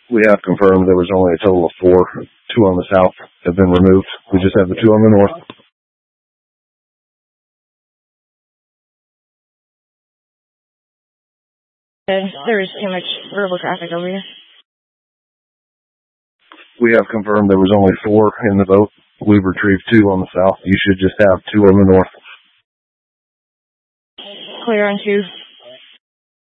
We have confirmed there was only a total of 4. 2 on the south have been removed. We just have the 2 on the north. There is too much verbal traffic over here. We have confirmed there was only 4 in the boat. We've retrieved 2 on the south. You should just have 2 on the north. Clear on 2.